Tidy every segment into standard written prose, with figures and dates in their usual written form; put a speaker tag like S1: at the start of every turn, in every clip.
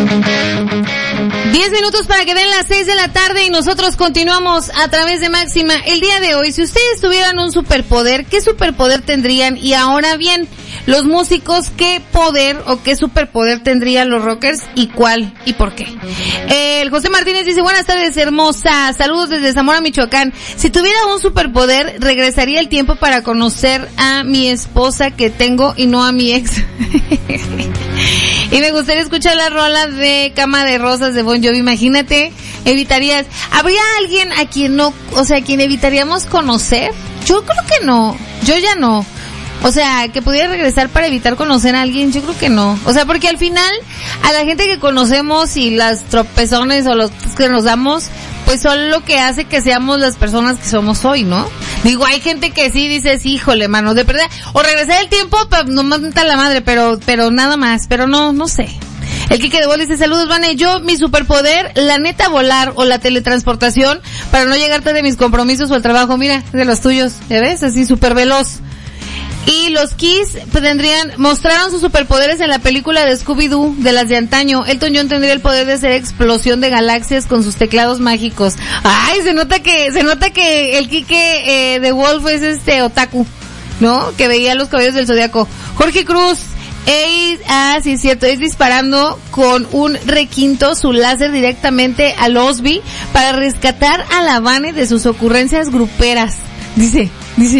S1: 10 minutos para que den las 6 de la tarde y nosotros continuamos a través de Máxima. El día de hoy, si ustedes tuvieran un superpoder, ¿qué superpoder tendrían? Y ahora bien, los músicos, ¿qué poder o qué superpoder tendrían los rockers y cuál y por qué? El José Martínez dice, buenas tardes, hermosa. Saludos desde Zamora, Michoacán. Si tuviera un superpoder, regresaría el tiempo para conocer a mi esposa que tengo y no a mi ex. Y me gustaría escuchar la rola de Cama de Rosas de Bon Jovi. Imagínate, evitarías, ¿habría alguien a quien no, o sea, a quien evitaríamos conocer? Yo creo que no, yo ya no. O sea, que pudiera regresar para evitar conocer a alguien, yo creo que no. O sea, porque al final, a la gente que conocemos y las tropezones o los que nos damos, pues son lo que hace que seamos las personas que somos hoy, ¿no? Digo, hay gente que sí dices, híjole, mano, de verdad, o regresar el tiempo, pues no mata la madre, pero nada más, pero no sé. El Quique de Bol dice, saludos, Vane, yo, mi superpoder, la neta, volar o la teletransportación para no llegar tarde de mis compromisos o el trabajo, mira, de los tuyos, ¿ya ves? Así súper veloz. Y los Kiss mostraron sus superpoderes en la película de Scooby-Doo, de las de antaño. Elton John tendría el poder de hacer explosión de galaxias con sus teclados mágicos. Ay, se nota que el Quique de Wolf es otaku, ¿no? Que veía los Caballeros del Zodiaco. Jorge Cruz, sí es cierto, es disparando con un requinto su láser directamente al Osby para rescatar a la Vane de sus ocurrencias gruperas. Dice.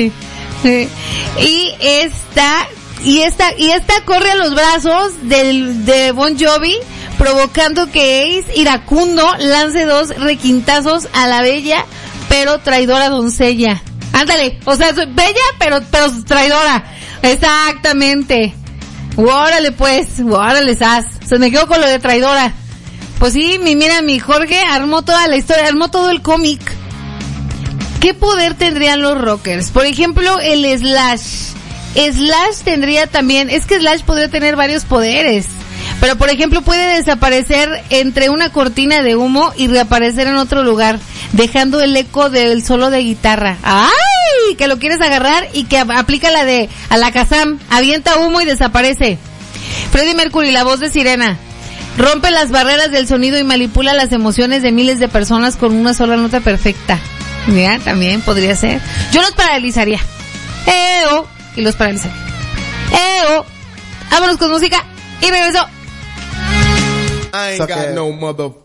S1: Y esta corre a los brazos de Bon Jovi, provocando que Ace iracundo lance 2 requintazos a la bella pero traidora doncella. Ándale, o sea, bella pero traidora. Exactamente. Órale pues, sas. Se me quedó con lo de traidora. Pues sí, mi Jorge armó toda la historia, armó todo el cómic. ¿Qué poder tendrían los rockers? Por ejemplo, el Slash. Slash tendría también, es que Slash podría tener varios poderes. Pero por ejemplo puede desaparecer entre una cortina de humo y reaparecer en otro lugar, dejando el eco del solo de guitarra. ¡Ay! Que lo quieres agarrar y que aplica la de Alakazam, avienta humo y desaparece. Freddie Mercury, la voz de sirena. Rompe las barreras del sonido y manipula las emociones de miles de personas con una sola nota perfecta. Mira, también podría ser. Yo los paralizaría. Y los paralizaría. Vámonos con música y regreso.
S2: I ain't got no mother